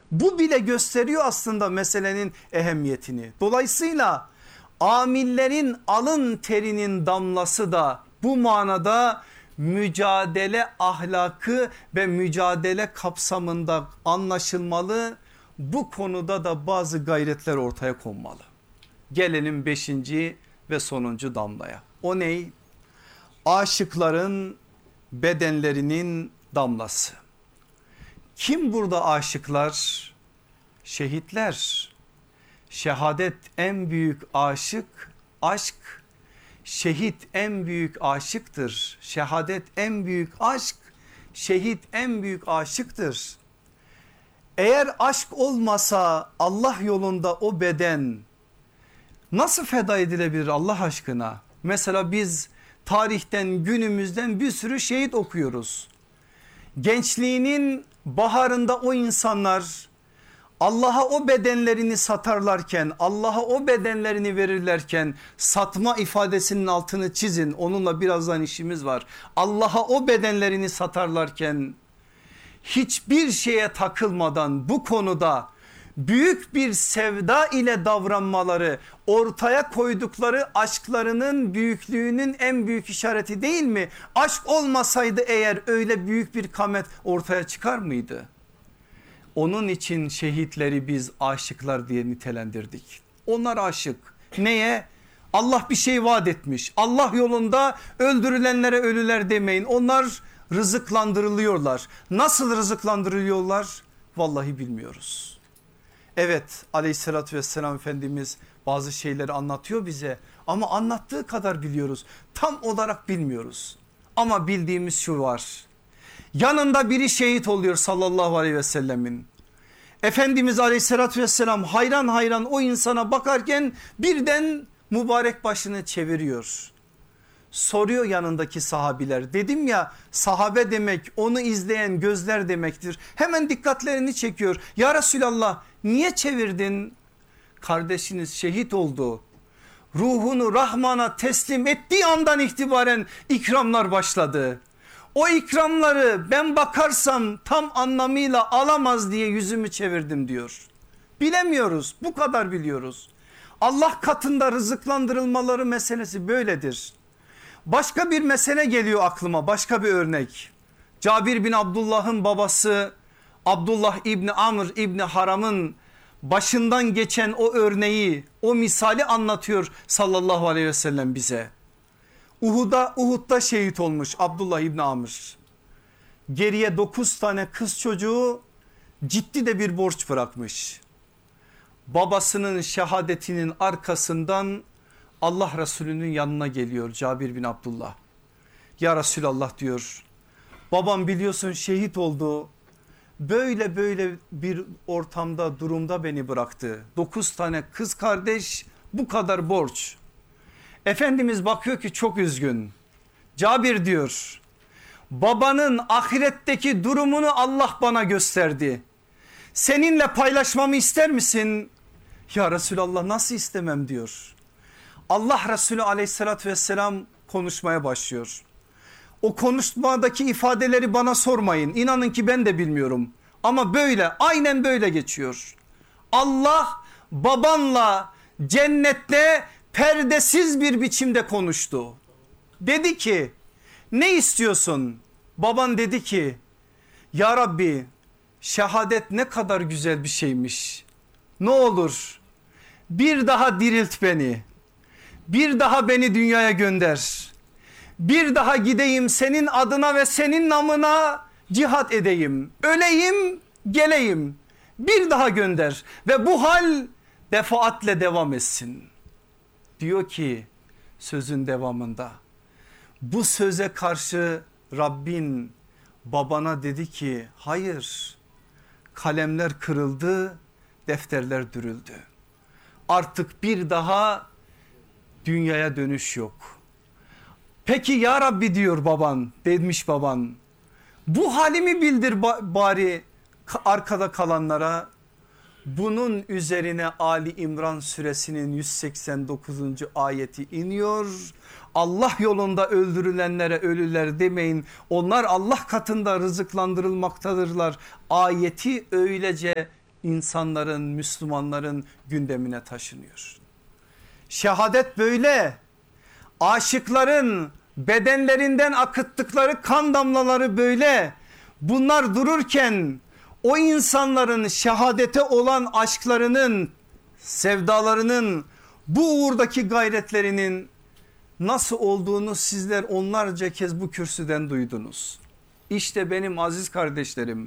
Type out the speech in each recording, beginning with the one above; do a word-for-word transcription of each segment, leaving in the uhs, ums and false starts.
Bu bile gösteriyor aslında meselenin ehemmiyetini. Dolayısıyla amillerin alın terinin damlası da bu manada mücadele ahlakı ve mücadele kapsamında anlaşılmalı. Bu konuda da bazı gayretler ortaya konmalı. Gelelim beşinci ve sonuncu damlaya. O ney? Aşıkların bedenlerinin damlası. Kim burada aşıklar? Şehitler. Şehadet en büyük aşık, aşk. Şehit en büyük aşıktır. Şehadet en büyük aşk, şehit en büyük aşıktır. Eğer aşk olmasa Allah yolunda o beden nasıl feda edilebilir Allah aşkına? Mesela biz tarihten, günümüzden bir sürü şehit okuyoruz. Gençliğinin baharında o insanlar Allah'a o bedenlerini satarlarken, Allah'a o bedenlerini verirlerken, satma ifadesinin altını çizin, onunla birazdan işimiz var. Allah'a o bedenlerini satarlarken hiçbir şeye takılmadan bu konuda büyük bir sevda ile davranmaları, ortaya koydukları aşklarının büyüklüğünün en büyük işareti değil mi? Aşk olmasaydı eğer öyle büyük bir kamet ortaya çıkar mıydı? Onun için şehitleri biz aşıklar diye nitelendirdik. Onlar aşık. Neye? Allah bir şey vaat etmiş. Allah yolunda öldürülenlere ölüler demeyin. Onlar rızıklandırılıyorlar. Nasıl rızıklandırılıyorlar? Vallahi bilmiyoruz. Evet, aleyhissalatü vesselam Efendimiz bazı şeyleri anlatıyor bize ama anlattığı kadar biliyoruz. Tam olarak bilmiyoruz. Ama bildiğimiz şu var. Yanında biri şehit oluyor sallallahu aleyhi ve sellemin. Efendimiz aleyhissalatü vesselam hayran hayran o insana bakarken birden mübarek başını çeviriyor. Soruyor yanındaki sahabiler, dedim ya sahabe demek onu izleyen gözler demektir. Hemen dikkatlerini çekiyor. Ya Resulallah niye çevirdin? Kardeşiniz şehit oldu. Ruhunu Rahman'a teslim ettiği andan itibaren ikramlar başladı. O ikramları ben bakarsam tam anlamıyla alamaz diye yüzümü çevirdim diyor. Bilemiyoruz, bu kadar biliyoruz. Allah katında rızıklandırılmaları meselesi böyledir. Başka bir mesele geliyor aklıma, başka bir örnek. Cabir bin Abdullah'ın babası Abdullah İbni Amr İbni Haram'ın başından geçen o örneği, o misali anlatıyor sallallahu aleyhi ve sellem bize. Uhud'da, Uhud'da şehit olmuş Abdullah İbni Amr. Geriye dokuz tane kız çocuğu, ciddi de bir borç bırakmış. Babasının şehadetinin arkasından Allah Resulü'nün yanına geliyor Cabir bin Abdullah. Ya Resulallah diyor, babam biliyorsun şehit oldu. Böyle böyle bir ortamda, durumda beni bıraktı. Dokuz tane kız kardeş, bu kadar borç. Efendimiz bakıyor ki çok üzgün. Cabir diyor, babanın ahiretteki durumunu Allah bana gösterdi. Seninle paylaşmamı ister misin? Ya Resulallah nasıl istemem diyor. Allah Resulü aleyhissalatü vesselam konuşmaya başlıyor. O konuşmadaki ifadeleri bana sormayın. İnanın ki ben de bilmiyorum. Ama böyle, aynen böyle geçiyor. Allah babanla cennette perdesiz bir biçimde konuştu. Dedi ki ne istiyorsun? Baban dedi ki ya Rabbi şehadet ne kadar güzel bir şeymiş. Ne olur bir daha dirilt beni. Bir daha beni dünyaya gönder. Bir daha gideyim senin adına ve senin namına cihat edeyim. Öleyim geleyim. Bir daha gönder ve bu hal defaatle devam etsin. Diyor ki sözün devamında, bu söze karşı Rabbin babana dedi ki hayır, kalemler kırıldı, defterler dürüldü. Artık bir daha dünyaya dönüş yok. Peki ya Rabbi diyor baban, demiş baban, bu halimi bildir bari arkada kalanlara. Bunun üzerine Ali İmran suresinin yüz seksen dokuzuncu ayeti iniyor. Allah yolunda öldürülenlere ölüler demeyin. Onlar Allah katında rızıklandırılmaktadırlar. Ayeti öylece insanların, Müslümanların gündemine taşınıyor. Şehadet böyle. Aşıkların bedenlerinden akıttıkları kan damlaları böyle. Bunlar dururken o insanların şehadete olan aşklarının, sevdalarının, bu uğurdaki gayretlerinin nasıl olduğunu sizler onlarca kez bu kürsüden duydunuz. İşte benim aziz kardeşlerim,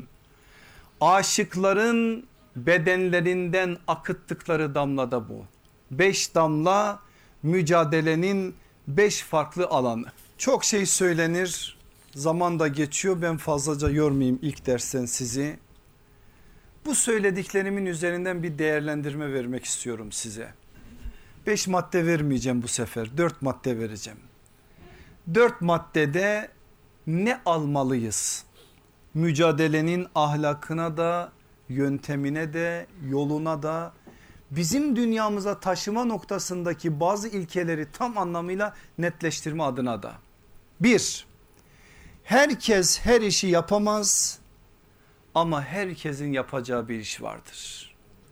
aşıkların bedenlerinden akıttıkları damla da bu. Beş damla mücadelenin beş farklı alanı. Çok şey söylenir, zaman da geçiyor, ben fazlaca yormayayım ilk dersten sizi. Bu söylediklerimin üzerinden bir değerlendirme vermek istiyorum size. Beş madde vermeyeceğim bu sefer, dört madde vereceğim. Dört maddede ne almalıyız? Mücadelenin ahlakına da, yöntemine de, yoluna da, bizim dünyamıza taşıma noktasındaki bazı ilkeleri tam anlamıyla netleştirme adına da. Bir, herkes her işi yapamaz ama herkesin yapacağı bir iş vardır.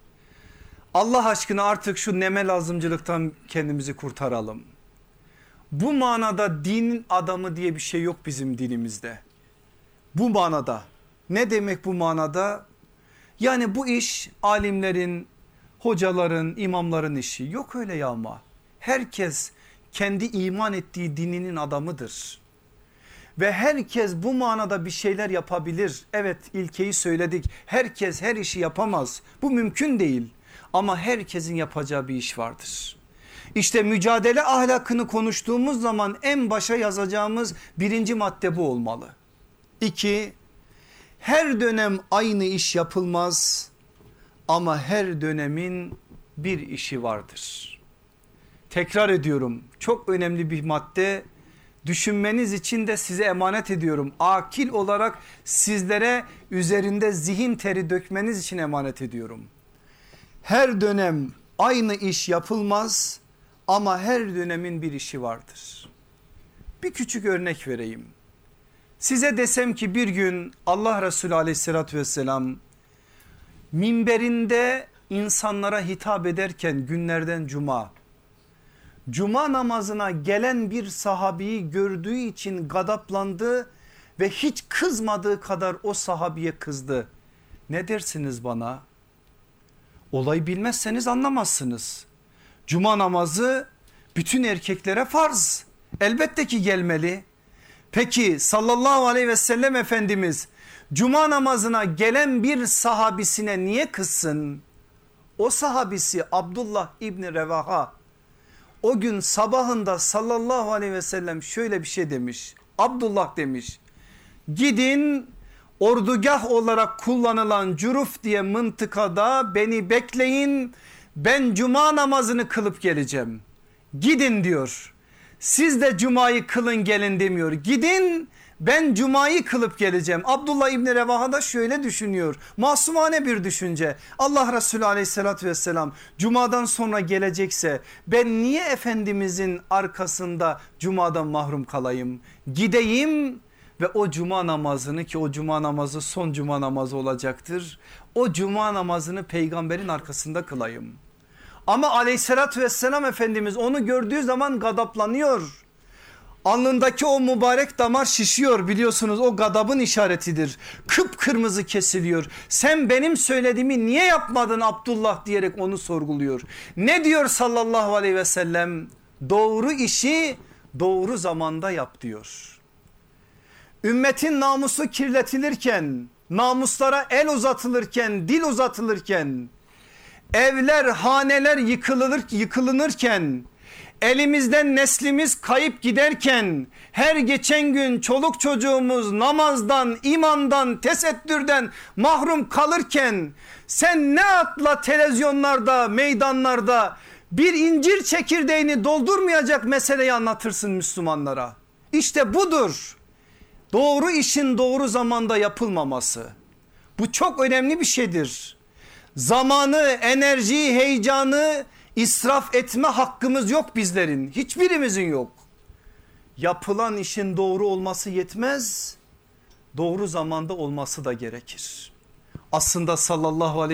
Allah aşkına artık şu neme lazımcılıktan kendimizi kurtaralım. Bu manada dinin adamı diye bir şey yok bizim dinimizde. Bu manada. Ne demek bu manada? Yani bu iş alimlerin, hocaların, imamların işi. Yok öyle ya ama. Herkes kendi iman ettiği dininin adamıdır. Ve herkes bu manada bir şeyler yapabilir. Evet, ilkeyi söyledik. Herkes her işi yapamaz. Bu mümkün değil. Ama herkesin yapacağı bir iş vardır. İşte mücadele ahlakını konuştuğumuz zaman en başa yazacağımız birinci madde bu olmalı. İki, her dönem aynı iş yapılmaz ama her dönemin bir işi vardır. Tekrar ediyorum, çok önemli bir madde. Düşünmeniz için de size emanet ediyorum. Akil olarak sizlere üzerinde zihin teri dökmeniz için emanet ediyorum. Her dönem aynı iş yapılmaz ama her dönemin bir işi vardır. Bir küçük örnek vereyim. Size desem ki bir gün Allah Resulü aleyhissalatü vesselam minberinde insanlara hitap ederken günlerden cuma, cuma namazına gelen bir sahabeyi gördüğü için gadaplandı ve hiç kızmadığı kadar o sahabiye kızdı. Ne dersiniz bana? Olayı bilmezseniz anlamazsınız. Cuma namazı bütün erkeklere farz. Elbette ki gelmeli. Peki sallallahu aleyhi ve sellem Efendimiz cuma namazına gelen bir sahabisine niye kızsın? O sahabisi Abdullah İbni Revaha o gün sabahında sallallahu aleyhi ve sellem şöyle bir şey demiş. Abdullah demiş, gidin ordugah olarak kullanılan Curuf diye mıntıkada beni bekleyin, ben cuma namazını kılıp geleceğim. Gidin diyor. Siz de cumayı kılın gelin demiyor. Gidin, ben cumayı kılıp geleceğim. Abdullah İbni Revaha da şöyle düşünüyor. Masumane bir düşünce. Allah Resulü aleyhissalatü vesselam cumadan sonra gelecekse ben niye Efendimizin arkasında cumadan mahrum kalayım? Gideyim ve o cuma namazını, ki o cuma namazı son cuma namazı olacaktır, o cuma namazını peygamberin arkasında kılayım. Ama aleyhissalatü vesselam Efendimiz onu gördüğü zaman gadaplanıyor. Alnındaki o mübarek damar şişiyor, biliyorsunuz o gadabın işaretidir. Kıpkırmızı kesiliyor. Sen benim söylediğimi niye yapmadın Abdullah diyerek onu sorguluyor. Ne diyor sallallahu aleyhi ve sellem? Doğru işi doğru zamanda yap diyor. Ümmetin namusu kirletilirken, namuslara el uzatılırken, dil uzatılırken, evler, haneler yıkılır, yıkılınırken, elimizden neslimiz kayıp giderken, her geçen gün çoluk çocuğumuz namazdan, imandan, tesettürden mahrum kalırken, sen ne atla televizyonlarda, meydanlarda bir incir çekirdeğini doldurmayacak meseleyi anlatırsın Müslümanlara. İşte budur. Doğru işin doğru zamanda yapılmaması. Bu çok önemli bir şeydir. Zamanı, enerjiyi, heyecanı israf etme hakkımız yok bizlerin. Hiçbirimizin yok. Yapılan işin doğru olması yetmez, doğru zamanda olması da gerekir. Aslında sallallahu aleyhi